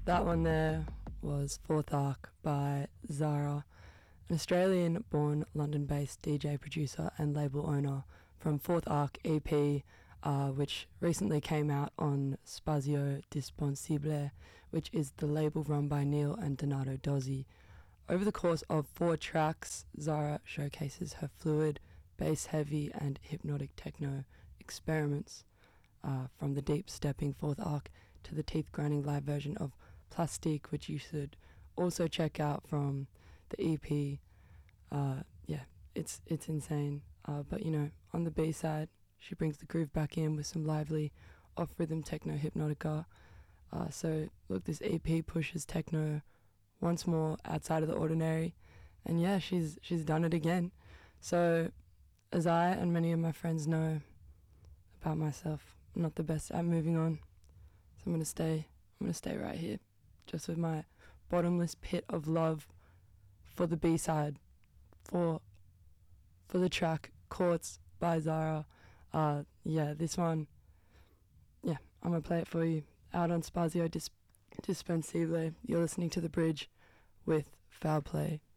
That one there was Fourth Arc by Zara, an Australian-born London-based DJ producer and label owner from Fourth Arc EP, which recently came out on Spazio Dispensibile, which is the label run by Neil and Donato Dozzi. Over the course of 4 tracks, Zara showcases her fluid, bass-heavy and hypnotic techno experiments, from the deep-stepping Fourth Arc to the teeth-grinding live version of Plastique, which you should also check out from the EP. Yeah, it's insane. But you know, on the B side, she brings the groove back in with some lively off-rhythm techno hypnotica. So look, this EP pushes techno once more outside of the ordinary, and yeah, she's done it again. So as I and many of my friends know about myself, I'm not the best at moving on. So I'm gonna stay right here, just with my bottomless pit of love for the B-side, for the track Courts by Zara. Yeah, this one, yeah, I'm gonna play it for you. Out on Spazio Dispensibile, you're listening to The Bridge with Foul Play.